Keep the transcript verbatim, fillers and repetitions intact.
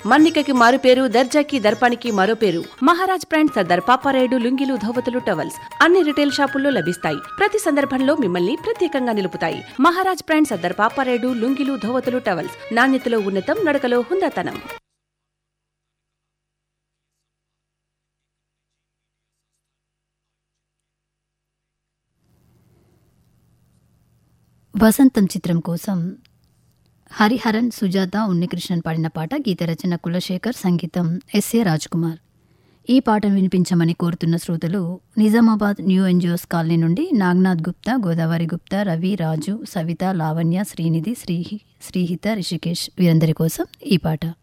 మన్నికకి మారు పేరు, దర్జాకి దర్పానికి మరో పేరు. మహారాజ్ బ్రాండ్ సర్దార్ పాపారాయుడు లుంగీలు, ధోవతులు, టవల్స్ అన్ని రిటైల్ షాపుల్లో లభిస్తాయి. ప్రతి సందర్భంలో మిమ్మల్ని ప్రత్యేకంగా నిలుపుతాయి. మహారాజ్ బ్రాండ్ సర్దార్ పాపారాయుడు లుంగీలు, ధోవతులు, టవల్స్ నాణ్యతలో ఉన్నతం, నడకలో హుందాతనం. వసంతం చిత్రం కోసం హరిహరన్, సుజాత, ఉన్నికృష్ణన్ పాడిన పాట. గీత రచన కులశేఖర్, సంగీతం ఎస్ఏ రాజ్కుమార్. ఈ పాటను వినిపించమని కోరుతున్న శ్రోతలు నిజామాబాద్ న్యూ ఎన్జిఓస్ కాలనీ నుండి నాగనాథ్ గుప్తా, గోదావరి గుప్తా, రవి, రాజు, సవిత, లావణ్య, శ్రీనిధి, శ్రీ శ్రీహిత, రిషికేష్ వీరందరి కోసం ఈ పాట.